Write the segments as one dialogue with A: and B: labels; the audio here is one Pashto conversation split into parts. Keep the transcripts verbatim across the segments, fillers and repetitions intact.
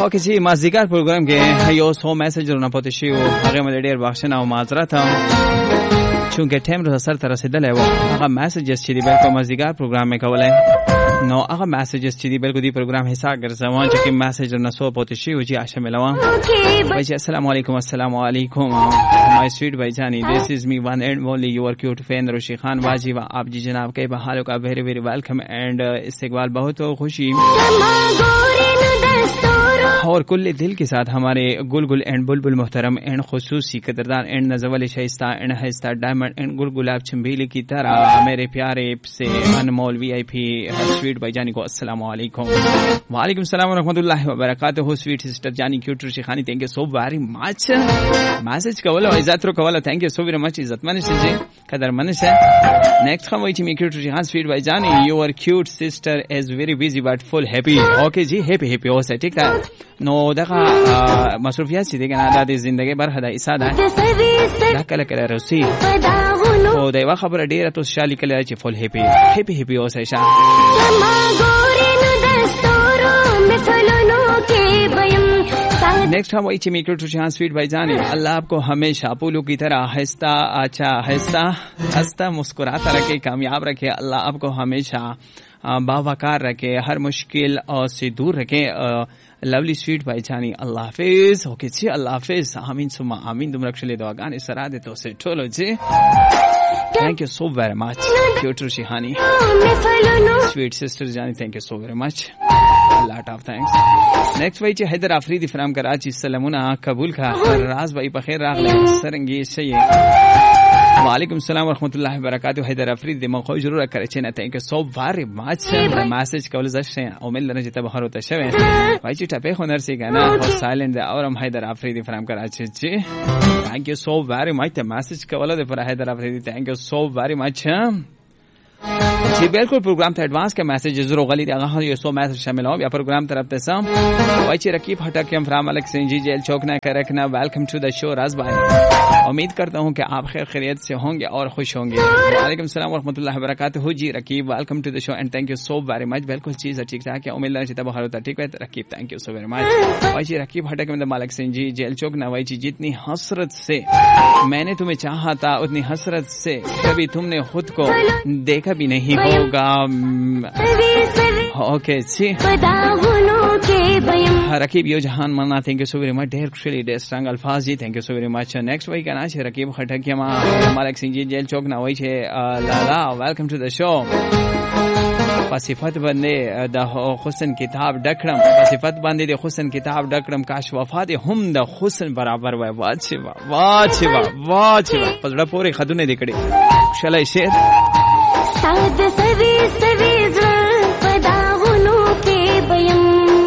A: اوکې جی مازیګر پروګرام کې یو څو میسجونه پاتې شي او هغه مې ډېر بخښنه او معذرت هم چونکه ټایم را سره تر رسیدلی و. هغه میسجز چې دی بالکل مازیګر پروګرام مې کولای نو هغه میسجز چې دی بالکل دی پروګرام حساب ګرځوان چې کوم میسج نه سو پاتې شي او چې شامل و. بھائی السلام علیکم السلام علیکم مائی سویٹ بھائی جانی دس از می ون اینڈ اونلی یور کیوٹ فین روشی خان واجی و آپ جی جناب کے بحالوں کا ویری ویری ویلکم اینڈ استقبال بہت خوشی اور کل دل کے ساتھ ہمارے گلگل اینڈ بلبل محترم اینڈ خصوصی قدردان اینڈ نزول شائستہ اینڈ ہائستہ ڈائمنڈ اینڈ گل گلاب چمبیلی کی طرح میرے پیارے سے انمول وی آئی پی سویٹ بھائی جانی کو السلام علیکم. وعلیکم السلام ورحمۃ اللہ وبرکاتہ. سویٹ سسٹر جانی کیوٹ شیخانی تھینک یو سو ویری مچ. میسج کولو عزت رو کولو تھینک یو سو ویری مچ. عزت منش جی قدر منش ہے. نیکسٹ خم وچ می کیوٹ شیخان سویٹ بھائی جانی یور کیوٹ سسٹر از ویری بیزی بٹ فل ہیپی. اوکے جی ہیپی ہیپی ہو سے ٹھیک ہے. نو دغه مصروفیات چې دغه د زندګۍ برخه ده ایساده دا کله کله روسي او دا یو خبره ډیره تو شالي کله چې فول هیپی هیپی هیپی اوسه شه. نیکسٹ ہم وہی چمیکر ٹوشان سویٹ بھائی جانی اللہ آپ کو ہمیشہ پھولوں کی طرح آہستہ اچھا آہستہ ہنستا مسکراتا رکھے کامیاب رکھے. اللہ آپ کو ہمیشہ باوقار رکھے ہر مشکل سے دور رکھے. لولی سویٹ بھائی جانی اللہ حافظ. اوکے جی اللہ حافظ. آمین ثم آمین. تم رکھ لے دعاگان سرا دے تو سے ٹولو جی. تھینک یو سو ویری مچ کیوٹ روشیحانی سویٹ سسٹر جانی تھینک یو سو ویری مچ لاٹ آف تھینکس. نیکسٹ بھائی حیدر آفریدی فرام کراچی سلامونه قبول کا راز بھائی بخیر راغله سرنگی شي. وعلیکم السلام ورحمۃ اللہ وبرکاتہ. حیدر آفریدی موقع ضرور کړی چې نه تھینک یو سو ویری مچ. میسج کول زشه او مل نه چې ته بهر وته شوی بھائی چې ټپه خو نرسي کنه او سایلنت اورم حیدر آفریدی فرام کراچی جی تھینک یو سو ویری مچ. ته میسج کول د پر حیدر آفریدی تھینک یو سو ویری مچ. جی بالکل پروگرام ته ایڈوانس کا میسج ضرور غلی دی هغه یو سو میسج شامل ہو یا پروگرام طرف ته سم وای چې رکیب ہٹک فرام الک سنجی جیل چوک نہ کرکنا ویلکم ٹو دی شو راز بھائی. امید کرتا ہوں کہ آپ خیر خیریت سے ہوں گے اور خوش ہوں گے. وعلیکم السلام ورحمۃ اللہ وبرکاتہ. جی رکیب ویلکم ٹو دی شو اینڈ تھینک یو سو ویری مچ. بالکل چیز ٹھیک ٹھاک ہے امید ہے بہت ہوتا ٹھیک ہے رکیب تھینک یو سو ویری مچ. وای جی رکیب ہٹک میں مالک سنجی جیل چوک نہ وای جی جتنی حسرت سے میں نے تمہیں چاہا تھا اتنی حسرت سے کبھی تم نے خود کو دیکھا بھی نہیں ہوگا. اوکے جی رکیب یو جہان منا تھینک یو سو ویری مچ. ڈیر خوشی ڈیر اسٹرانگ الفاظ جی تھینک یو سو ویری مچ. نیکسٹ وہی کہنا ہے رکیب خٹکیا مالک سنگھ جی جیل چوک نہ وہی ہے لالا ویلکم ٹو دا شو. صفت بندے د حسن کتاب ډکړم صفت باندې د حسن کتاب ډکړم کاش وفات هم د حسن برابر وای. واچ وا واچ وا واچ وا پزړه پورې خدونه لیکړي شلای شعر
B: ساد سوي سوي زړه پداونو کې بیم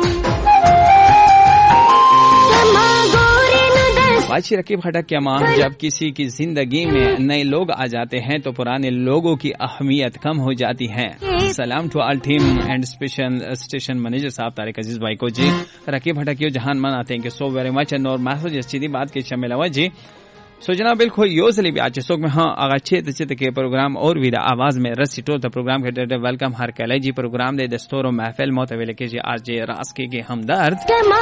A: باچی رکیب خٹک کیا ماں جب کسی کی زندگی میں نئے لوگ آ جاتے ہیں تو پرانے لوگوں کی اہمیت کم ہو جاتی ہے. سلام ٹو آل ٹیم اینڈ اسپیشل اسٹیشن مینیجر صاحب طارق عزیز بھائی کو. جی رکیب خٹک یو جہان من آتے ہیں کہ سو ویری مچ اور میسج چیزی بات کے شامل ہوا جی. سو جناب بالکل یو سلی بھی آج سوک میں ہاں آگا چیت چیت کے پروگرام اور بھی دا آواز میں رسی ٹو تا پروگرام کے ڈیٹر ویلکم ہر کہلائی جی پروگرام دے دستور و محفل موتوی لکے جی آج جی راز کے گے ہمدرد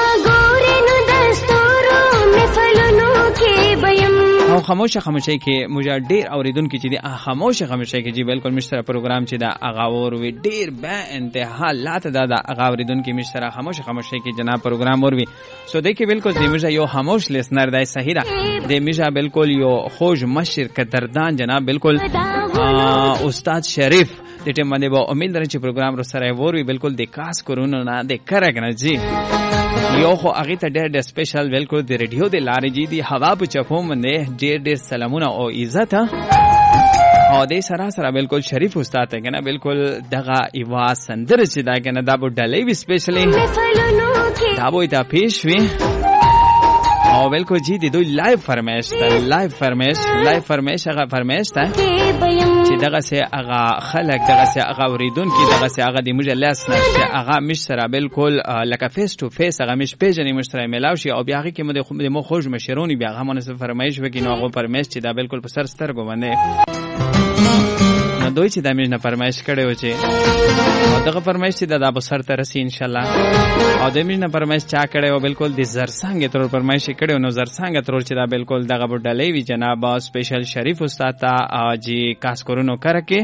A: او خاموش خاموشی کے مجھے ډیر اوریدونکو چې دی خاموش خاموشی کې جی بالکل مشترا پروگرام چې دا اغاور وی ډیر با انتها لات دا دا اغاوریدونکو مشترا خاموش خاموشی کې جناب پروگرام اور وی سو دیکھیں بالکل دی مجھے یو خاموش لسنر دا صحیح دا دی مجھے بالکل یو خوش مشر قدردان جناب بالکل استاد شریف د ټیم باندې به امید لرم چې پروگرام رو سره ور وی بالکل د کاس کورونو نه د کرګ نه جی یو خو هغه ته ډېر ډېر سپیشل بالکل د ریډیو د لارې جی دی هوا په چپو باندې ډېر ډېر سلامونه او عزت او د سره سره بالکل شریف استاد ته کنه بالکل دغه ایوا سندر چې دا کنه دا په ډلې وی سپیشلی دا به تا پیش وی او بالکل جی دی دوی لایو فرمایش تا لایو فرمایش لایو فرمایش هغه فرمایش تا چې دغه سه هغه خلک دغه سه هغه اوریدون کی دغه سه هغه د مجلس نه چې هغه مش سره بالکل لکه فیس ټو فیس هغه مش پیژنې مش سره ملاو شي او بیا هغه کې مده خو مو خوش مشرونی بیا هغه مونږ فرمایش وکینو هغه فرمایش چې دا بالکل په سر سترګو باندې دوی چې د میز نه فرمایش کړي و چې دغه فرمایش چې د ابو سر ته رسی ان شاء الله او د میز نه فرمایش چا کړي و بالکل د زرسنګ تر فرمایش کړي نو زرسنګ تر چې دا بالکل دغه بډلې وی جناب سپیشل شریف استاد ته جی کاس کورونو کرکه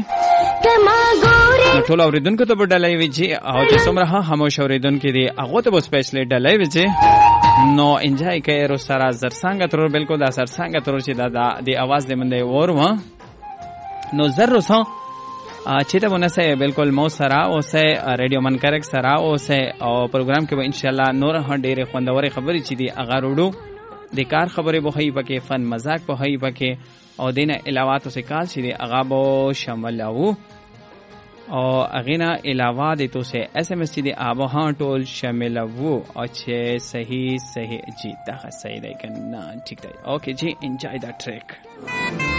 A: ټول اوریدونکو ته بډلې وی جی او چې څومره خاموش اوریدونکو دي هغه ته سپیشل ډلې وی جی نو انجای کوي رو سره زرسنګ تر بالکل دا زرسنګ تر چې دا د आवाज د منده ور و نو زر سو چې ته ونسه بالکل مو سره او سه ریډیو من کرک سره او سه او پروګرام کې به ان شاء الله نور هم ډېرې خوندورې خبرې چې دي هغه وروړو د کار خبرې به هي پکې فن مزاق به هي پکې او دینه علاوه تو کال چې دي هغه به شامل او او اغینا علاوه د تو سه اس ام اس دي هغه ها ټول شامل وو او چې صحیح صحیح جی دا صحیح دی کنه ٹھیک دی اوکے جی انجوای دا ټریک